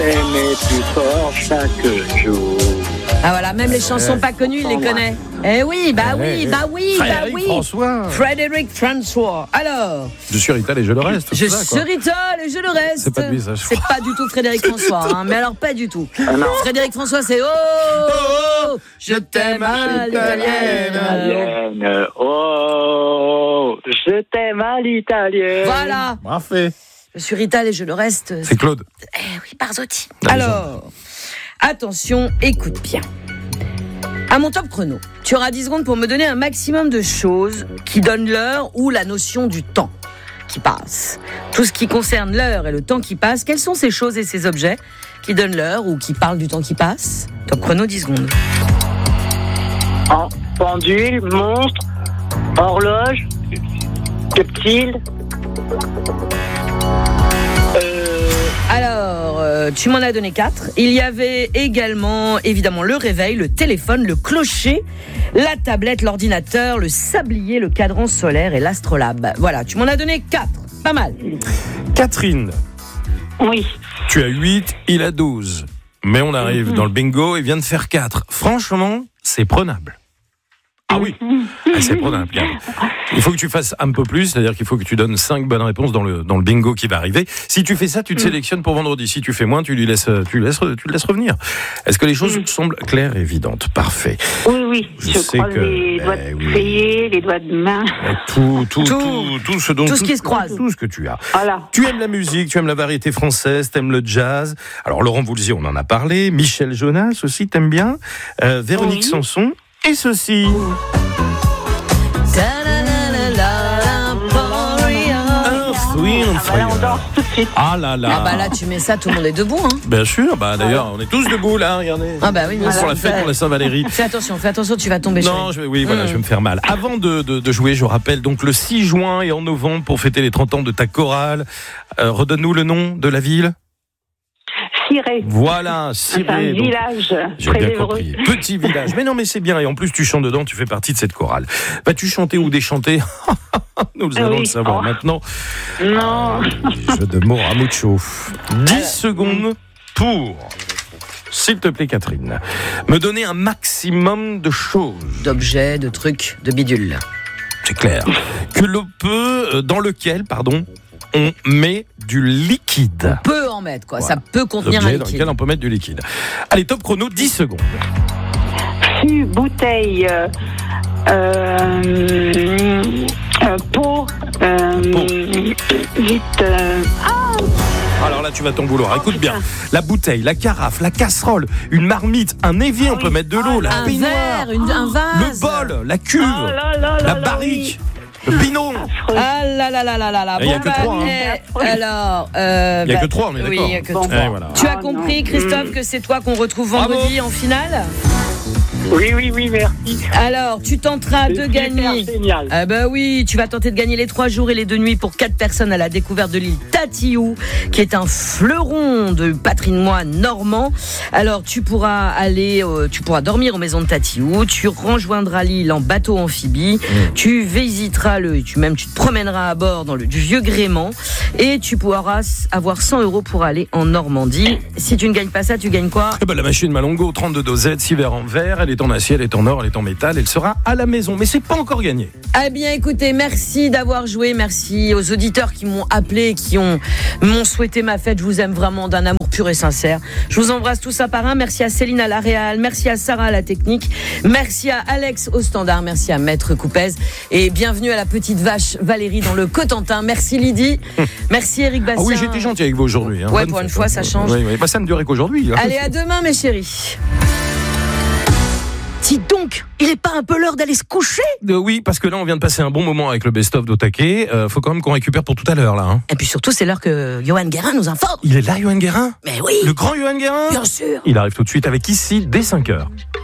t'aimer plus fort chaque jour. Ah voilà, même les chansons pas connues, il les connaît. Eh oui, bah oui. Frédéric François. Frédéric François. Alors, Je suis Rital et je le reste. je c'est ça, quoi. suis Rital et je le reste. C'est pas de lui, ça, je C'est crois. pas du tout Frédéric François, hein, mais alors pas du tout. non. Frédéric François, c'est je t'aime à l'italienne. Italienne. Oh, je t'aime à l'italienne. Voilà, Parfait. je suis Rital et je le reste. C'est Claude. Eh oui, Barzotti. La Alors, attention, écoute bien. À mon top chrono, tu auras 10 secondes pour me donner un maximum de choses qui donnent l'heure ou la notion du temps qui passe. Tout ce qui concerne l'heure et le temps qui passe, quelles sont ces choses et ces objets qui donnent l'heure ou qui parlent du temps qui passe? Top chrono, 10 secondes. Pendule, monstre, horloge, reptile. Alors, tu m'en as donné 4. Il y avait également, évidemment, le réveil, le téléphone, le clocher, la tablette, l'ordinateur, le sablier, le cadran solaire et l'astrolabe. Voilà, tu m'en as donné 4. Pas mal. Catherine, Oui. tu as 8, il a 12. Mais on arrive dans le bingo et vient de faire 4. Franchement, c'est prenable. Ah oui, c'est prenable. Regarde. Il faut que tu fasses un peu plus, c'est-à-dire qu'il faut que tu donnes 5 bonnes réponses dans le bingo qui va arriver. Si tu fais ça, tu te sélectionnes pour vendredi. Si tu fais moins, tu le laisses revenir. Est-ce que les choses semblent claires et évidentes? Parfait. Oui. Je Je sais croise que- les doigts de oui. pied, les doigts de main. Tout ce dont Tout ce qui se croise. Tout ce que tu as. Voilà. Tu aimes la musique, tu aimes la variété française, t'aimes le jazz. Alors Laurent Voulzy, on en a parlé. Michel Jonas aussi, t'aimes bien. Véronique Oui. Sanson. Et ceci. Voilà, on danse tout de suite. Ah là là. Ah bah là, tu mets ça, tout le monde est debout. Hein. Bien sûr, bah d'ailleurs, on est tous debout là, regardez. Ah bah oui, bien Pour sûr. la fête, pour la Saint-Valérie. Fais attention, tu vas tomber. Non, chérie. je vais me faire mal. Avant de jouer, je rappelle donc le 6 juin et en novembre pour fêter les 30 ans de ta chorale. Redonne-nous le nom de la ville. Ciré. Voilà, C'est un Ciré. Donc, village j'ai très bien heureux. compris. Petit village. Mais non, mais c'est bien. Et en plus, tu chantes dedans, tu fais partie de cette chorale. Vas-tu chanter ou déchanter? Nous allons Oui. le savoir Oh. maintenant. Non. Les jeux de mots à mucho. 10 secondes pour, s'il te plaît, Catherine, me donner un maximum de choses. D'objets, de trucs, de bidules. C'est clair. Que l'on peut, dans lequel, on met du liquide. Peut en mettre, quoi. Voilà. Ça peut contenir un L'objet dans liquide. lequel on peut mettre du liquide. Allez, top chrono, 10 secondes. Fût, bouteille, pot, vite. Alors là, tu vas ton boulot. Écoute bien. La bouteille, la carafe, la casserole, une marmite, un évier, on peut mettre de l'eau, la Un baignoire, verre, un vase. le bol, la cuve, Oh là là là la là, barrique, le binôme. Ah là là là là là là. Il y a que trois, hein. Alors, Il n'y a que 3, on est oui, d'accord. il y a que Bon. trois. Eh, voilà. Tu as Ah, compris, non. Christophe, que c'est toi qu'on retrouve vendredi en finale? Oui, merci. Alors, tu tenteras de C'est gagner. super génial. Ah bah oui, tu vas tenter de gagner les 3 jours et les 2 nuits pour 4 personnes à la découverte de l'île Tatiou, qui est un fleuron de patrimoine normand. Alors, tu pourras dormir aux maisons de Tatiou, tu rejoindras l'île en bateau amphibie, tu visiteras tu te promèneras à bord du vieux gréement et tu pourras avoir 100 € pour aller en Normandie. Si tu ne gagnes pas ça, tu gagnes quoi? Eh ben, la machine Malongo, 32 dosettes, 6 verres en verre, elle est en acier, elle est en or, elle est en métal, elle sera à la maison. Mais c'est pas encore gagné. Eh bien, écoutez, merci d'avoir joué. Merci aux auditeurs qui m'ont appelé, qui m'ont souhaité ma fête. Je vous aime vraiment d'un amour pur et sincère. Je vous embrasse tous un par un. Merci à Céline à la réal. Merci à Sarah à la technique. Merci à Alex au standard. Merci à Maître Coupez. Et bienvenue à la petite vache Valérie dans le Cotentin. Merci Lydie. Merci Eric Bastien. Ah oui, j'étais gentil avec vous aujourd'hui. Hein. Ouais, Bonne pour une fête, fois, hein. ça change. Oui, bah, ça ne durait qu'aujourd'hui. Hein. Allez, à demain, mes chéris. Dis donc, il est pas un peu l'heure d'aller se coucher? Oui, parce que là, on vient de passer un bon moment avec le best-of d'Otake. Faut quand même qu'on récupère pour tout à l'heure, là. Hein. Et puis surtout, c'est l'heure que Johan Guérin nous informe. Il est là, Johan Guérin? Mais oui, Le grand Johan Guérin? bien sûr. Il arrive tout de suite avec Ici, dès 5h.